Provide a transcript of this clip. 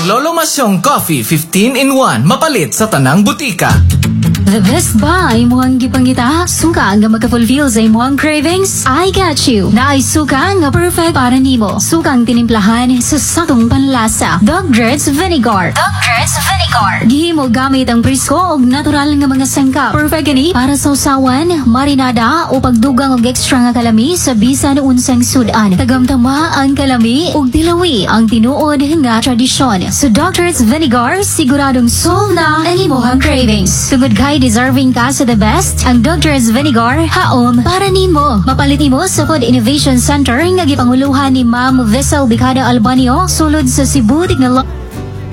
Lolo Masyong Coffee 15 in 1 mapalit sa tanang butika. The best ba ay muhang gipangita? Suka nga magka-fulfill sa imuhang cravings? I got you! Na ay suka nga perfect para nimo. Sukang tinimplahan sa sakong panlasa. Dogger's Vinegar. Dogger's Vinegar. Gihimo gamit ang presko o natural nga mga sangkap. Perfect gani para sa usawan, marinada o pagdugang og extra nga kalami sa bisan unsang sudan. Tagamtama ang kalami ug dilawi ang tinuod nga tradisyon. So Dogger's Vinegar siguradong solve na ang imuhang cravings. Tungod kay deserving ka sa the best, ang Dogger's Vinegar haom para nimo. Mapalit nimo sa Food Innovation Center nga gipanguluhan ni Ma'am Vessel Bicada Albanio sulod sa Cebu Technology